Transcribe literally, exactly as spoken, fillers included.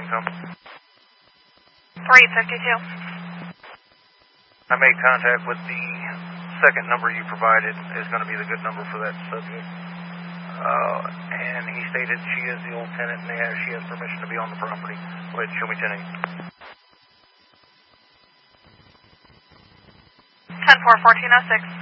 Washington. three fifty-two. I made contact with the second number you provided is going to be the good number for that subject. Uh, and he stated she is the old tenant and they have, she has permission to be on the property. Go ahead, show me ten eight. ten four, fourteen oh six.